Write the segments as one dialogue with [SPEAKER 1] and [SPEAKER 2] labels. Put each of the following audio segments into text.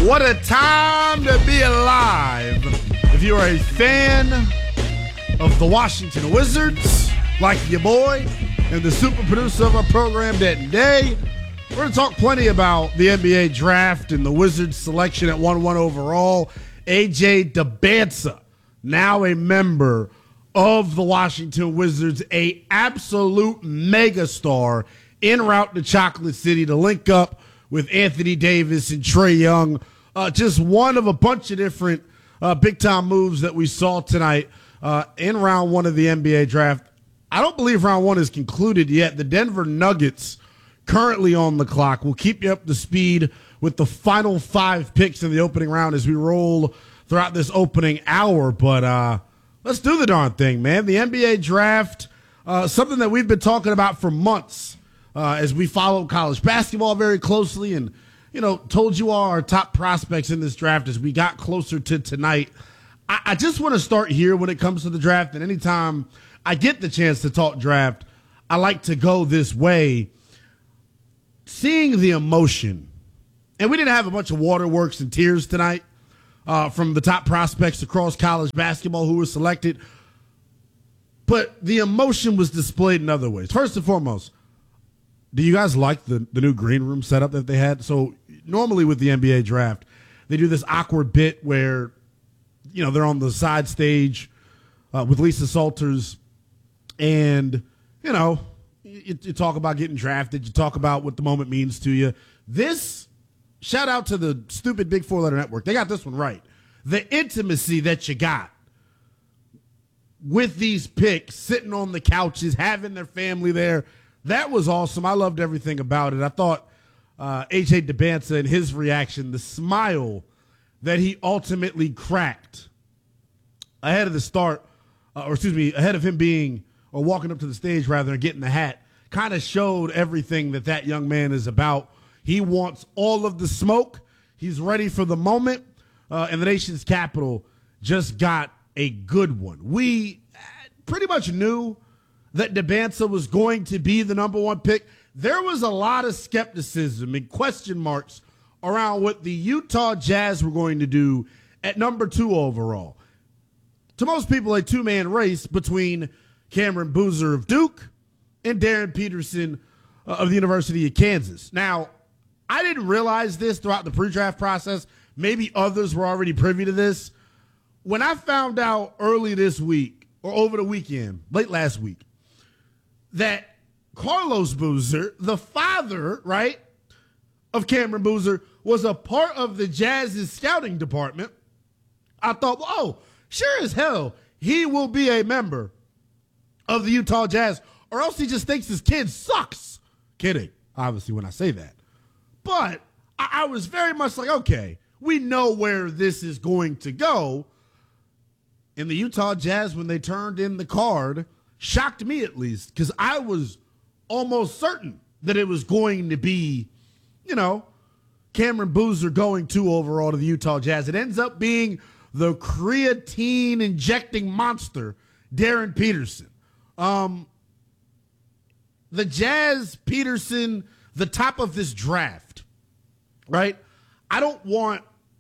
[SPEAKER 1] What a time to be alive. If you are a fan of the Washington Wizards, like your boy, and the super producer of our program, Denton Day, we're going to talk plenty about the NBA draft and the Wizards selection at 1-1 overall. AJ Dybantsa, now a member of the Washington Wizards, a absolute megastar en route to Chocolate City to link up with Anthony Davis and Trae Young. Just one of a bunch of different big-time moves that we saw tonight in round one of the NBA draft. I don't believe round one is concluded yet. The Denver Nuggets currently on the clock. We'll keep you up to speed with the final 5 picks in the opening round as we roll throughout this opening hour. But let's do the darn thing, man. The NBA draft, something that we've been talking about for months as we follow college basketball very closely and, you know, told you all our top prospects in this draft as we got closer to tonight. I just want to start here when it comes to the draft, and anytime I get the chance to talk draft, I like to go this way. Seeing the emotion, and we didn't have a bunch of waterworks and tears tonight from the top prospects across college basketball who were selected, but the emotion was displayed in other ways. First and foremost, do you guys like the new green room setup that they had? So normally with the NBA draft, they do this awkward bit where, you know, they're on the side stage with Lisa Salters and, you know, you talk about getting drafted. You talk about what the moment means to you. This, shout out to the stupid big 4-letter network. They got this one right. The intimacy that you got with these picks, sitting on the couches, having their family there, that was awesome. I loved everything about it. I thought A.J. Dybantsa and his reaction, the smile that he ultimately cracked ahead of the start, ahead of him being, or walking up to the stage rather, and getting the hat, kind of showed everything that young man is about. He wants all of the smoke. He's ready for the moment, and the nation's capital just got a good one. We pretty much knew that Dybantsa was going to be the number one pick. There was a lot of skepticism and question marks around what the Utah Jazz were going to do at number 2 overall. To most people, a 2-man race between Cameron Boozer of Duke and Darren Peterson of the University of Kansas. Now, I didn't realize this throughout the pre-draft process. Maybe others were already privy to this. When I found out early this week, or over the weekend, late last week, that Carlos Boozer, the father, right, of Cameron Boozer, was a part of the Jazz's scouting department, I thought, oh, sure as hell, he will be a member of the Utah Jazz, or else he just thinks his kid sucks. Kidding, obviously, when I say that. But I was very much like, okay, we know where this is going to go. And the Utah Jazz, when they turned in the card, shocked me at least, because I was almost certain that it was going to be, you know, Cameron Boozer going 2 overall to the Utah Jazz. It ends up being the creatine injecting monster, Darren Peterson. The Jazz, Peterson, the top of this draft, right? I don't want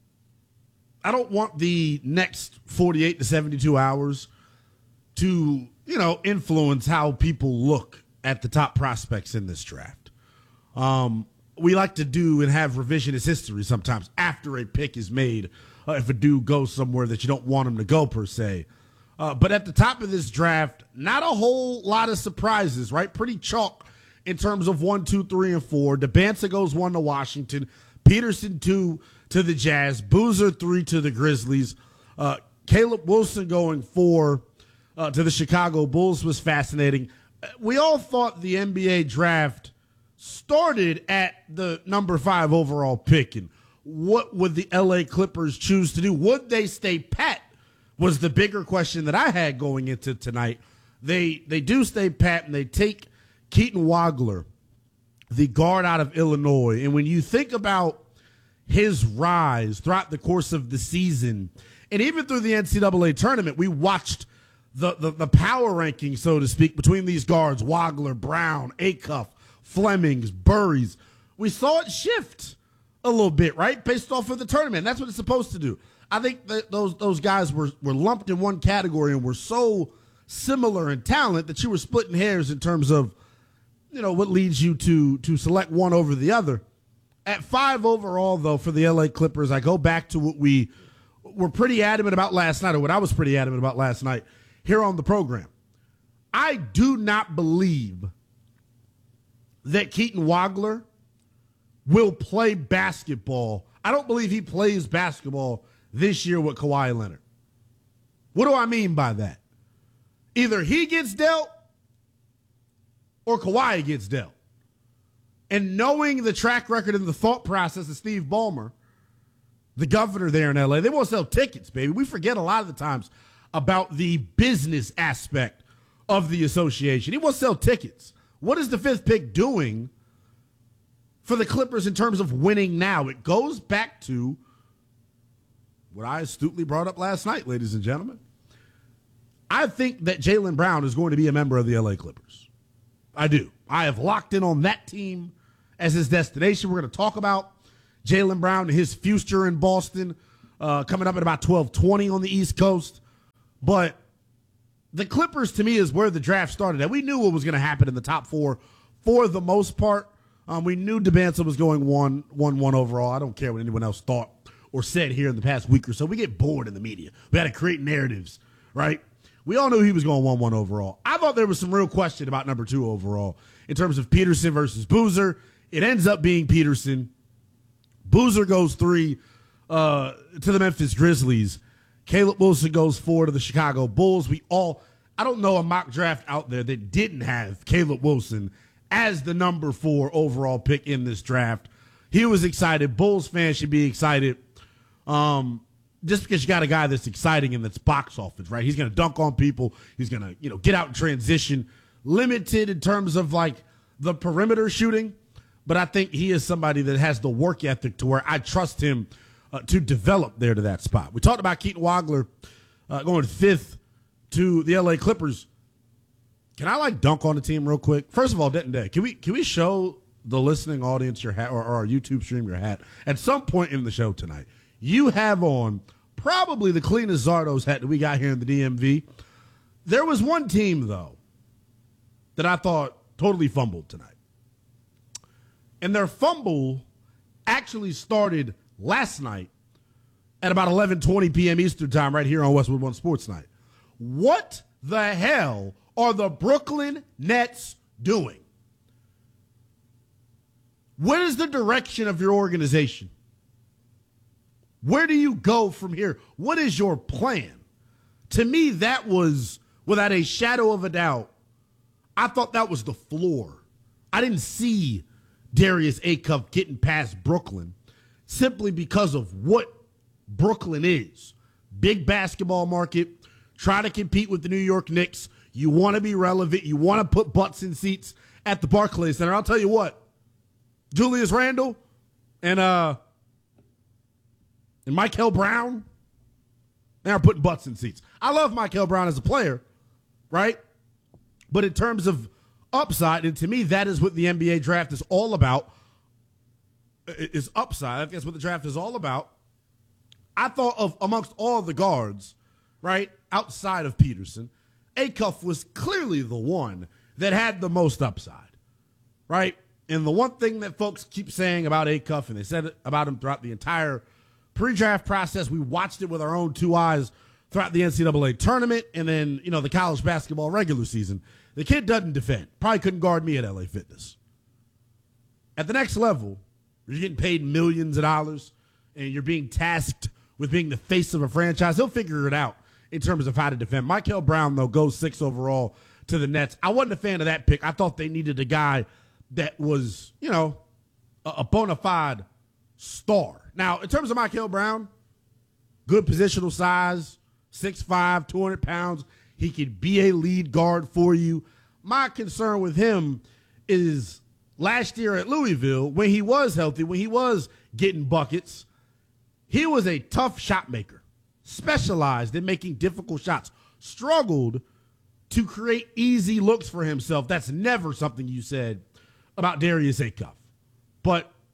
[SPEAKER 1] the next 48 to 72 hours to, you know, influence how people look at the top prospects in this draft. We like to do and have revisionist history sometimes after a pick is made, if a dude goes somewhere that you don't want him to go per se. But at the top of this draft, not a whole lot of surprises, right? Pretty chalk in terms of 1, 2, 3, and 4. Dybantsa goes 1 to Washington. Peterson 2 to the Jazz. Boozer 3 to the Grizzlies. Caleb Wilson going 4 to the Chicago Bulls was fascinating. We all thought the NBA draft started at the number 5 overall pick, and what would the LA Clippers choose to do? Would they stay pat was the bigger question that I had going into tonight. They do stay pat, and they take Keaton Wagler, the guard out of Illinois. And when you think about his rise throughout the course of the season, and even through the NCAA tournament, we watched the power ranking, so to speak, between these guards, Wagler, Brown, Acuff, Flemings, Burries. We saw it shift a little bit, right? Based off of the tournament. That's what it's supposed to do. I think that those guys were lumped in one category and were so similar in talent that you were splitting hairs in terms of, what leads you to select one over the other. At 5 overall, though, for the LA Clippers, I go back to what we were pretty adamant about last night, or what I was pretty adamant about last night here on the program. I do not believe that Keaton Wagler will play basketball. I don't believe he plays basketball this year with Kawhi Leonard. What do I mean by that? Either he gets dealt or Kawhi gets dealt. And knowing the track record and the thought process of Steve Ballmer, the governor there in LA, they won't sell tickets, baby. We forget a lot of the times about the business aspect of the association. He won't sell tickets. What is the 5th pick doing for the Clippers in terms of winning now? It goes back to what I astutely brought up last night, ladies and gentlemen. I think that Jaylen Brown is going to be a member of the LA Clippers. I do. I have locked in on that team as his destination. We're going to talk about Jaylen Brown and his future in Boston coming up at about 12:20 on the East Coast. But the Clippers, to me, is where the draft started. And we knew what was going to happen in the top 4 for the most part. We knew Debanza was going 1-1 overall. I don't care what anyone else thought or said here in the past week or so. We get bored in the media. We had to create narratives, right? We all knew he was going 1-1 overall. I thought there was some real question about number 2 overall in terms of Peterson versus Boozer. It ends up being Peterson. Boozer goes 3 to the Memphis Grizzlies. Caleb Wilson goes 4 to the Chicago Bulls. I don't know a mock draft out there that didn't have Caleb Wilson as the number 4 overall pick in this draft. He was excited. Bulls fans should be excited. Just because you got a guy that's exciting and that's box office, right? He's going to dunk on people. He's going to, get out in transition. Limited in terms of like the perimeter shooting, but I think he is somebody that has the work ethic to where I trust him to develop there to that spot. We talked about Keaton Wagler going 5th to the LA Clippers. Can I dunk on the team real quick? First of all, Denton, can we show the listening audience your hat or our YouTube stream your hat at some point in the show tonight? You have on probably the cleanest Zardo's hat that we got here in the DMV. There was one team, though, that I thought totally fumbled tonight. And their fumble actually started last night at about 11:20 p.m. Eastern time right here on Westwood One Sports Night. What the hell are the Brooklyn Nets doing? What is the direction of your organization? Where do you go from here? What is your plan? To me, that was, without a shadow of a doubt, I thought that was the floor. I didn't see Darius Acuff getting past Brooklyn simply because of what Brooklyn is. Big basketball market, try to compete with the New York Knicks. You want to be relevant. You want to put butts in seats at the Barclays Center. I'll tell you what, Julius Randle and Michael Brown, they are putting butts in seats. I love Michael Brown as a player, right? But in terms of upside, and to me, that is what the NBA draft is all about, is upside. I think that's what the draft is all about. I thought of, amongst all the guards, right, outside of Peterson, Acuff was clearly the one that had the most upside, right? And the one thing that folks keep saying about Acuff, and they said it about him throughout the entire pre-draft process, we watched it with our own 2 eyes throughout the NCAA tournament and then, the college basketball regular season. The kid doesn't defend. Probably couldn't guard me at LA Fitness. At the next level, you're getting paid millions of dollars and you're being tasked with being the face of a franchise. He'll figure it out in terms of how to defend. Michael Brown, though, goes 6 overall to the Nets. I wasn't a fan of that pick. I thought they needed a guy that was, a bona fide star. Now, in terms of Michael Brown, good positional size, 6'5", 200 pounds. He could be a lead guard for you. My concern with him is last year at Louisville, when he was healthy, when he was getting buckets, he was a tough shot maker, specialized in making difficult shots, struggled to create easy looks for himself. That's never something you said about Darius Acuff. But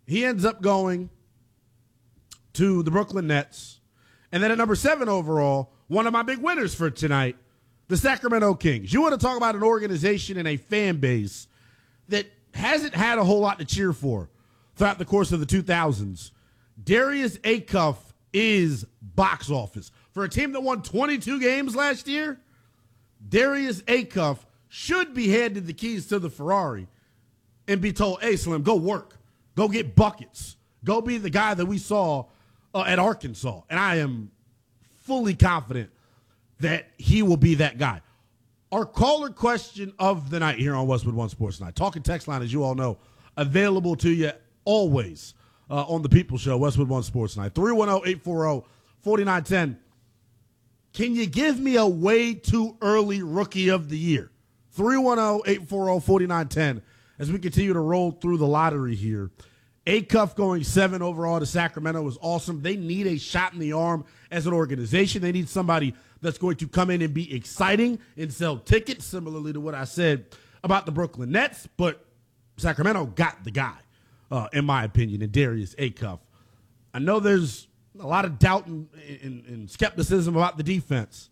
[SPEAKER 1] He ends up going to the Brooklyn Nets. And then at number 7 overall, one of my big winners for tonight, the Sacramento Kings. You want to talk about an organization and a fan base that hasn't had a whole lot to cheer for throughout the course of the 2000s. Darius Acuff is box office. For a team that won 22 games last year, Darius Acuff should be handed the keys to the Ferrari and be told, hey, Slim, go work. Go get buckets. Go be the guy that we saw at Arkansas. And I am fully confident that he will be that guy. Our caller question of the night here on Westwood One Sports Night. Talking text line, as you all know, available to you always on the People Show, Westwood One Sports Night. 310-840-4910. Can you give me a way too early rookie of the year? 310-840-4910 as we continue to roll through the lottery here. Acuff going 7 overall to Sacramento is awesome. They need a shot in the arm as an organization. They need somebody that's going to come in and be exciting and sell tickets, similarly to what I said about the Brooklyn Nets. But Sacramento got the guy, in my opinion, in Darius Acuff. I know there's a lot of doubt and skepticism about the defense.